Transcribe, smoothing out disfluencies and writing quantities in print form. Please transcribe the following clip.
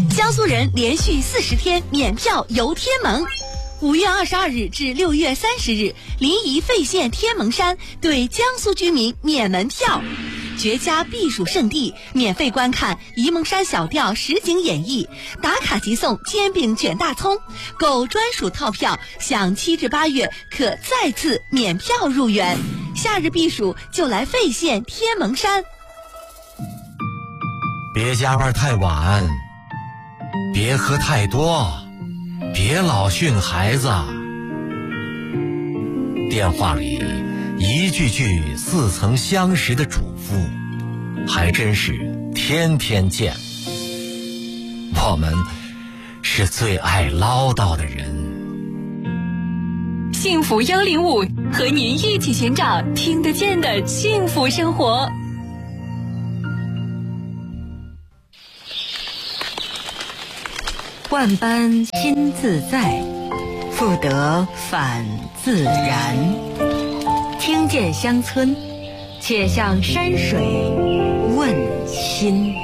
江苏人连续40天免票游天门。5月22日至6月30日，临沂费县天门山对江苏居民免门票，绝佳避暑胜地，免费观看沂蒙山小调实景演绎，打卡即送煎饼卷大葱，购专属套票享7至8月可再次免票入园。夏日避暑就来费县天门山。 别加班太晚，别喝太多，别老训孩子。电话里一句句似曾相识的嘱咐，还真是天天见。我们是最爱唠叨的人。 幸福105和您一起寻找听得见的幸福生活。 万般心自在，复得返自然。听见乡村，且向山水问心。